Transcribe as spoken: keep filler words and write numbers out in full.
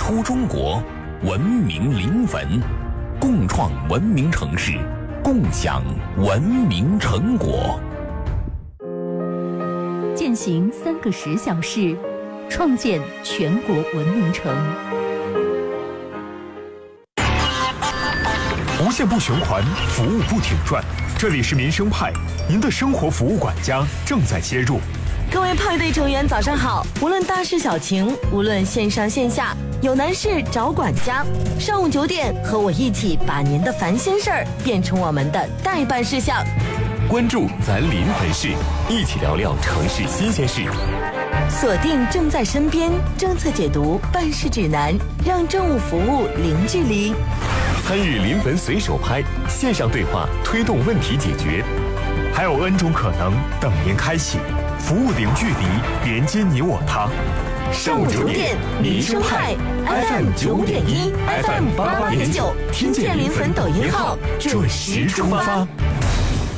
出中国，文明临汾，共创文明城市，共享文明成果。 践行三个十小时，创建全国文明城。 无限不循环，服务不停转。这里是民生派，您的生活服务管家正在接入。 各位派对成员早上好，无论大事小情，无论线上线下，有难事找管家。上午九点，和我一起把您的烦心事儿变成我们的待办事项。 关注咱临汾市，一起聊聊城市新鲜事。 锁定正在身边政策解读办事指南，让政务服务零距离。 参与临汾随手拍线上对话，推动问题解决。 还有 N 种可能等您开启，服务零距离，连接你我他。 上午九点，民生派 F M 九点一 ，F M 八八点九，听见临汾抖音号，准时出发。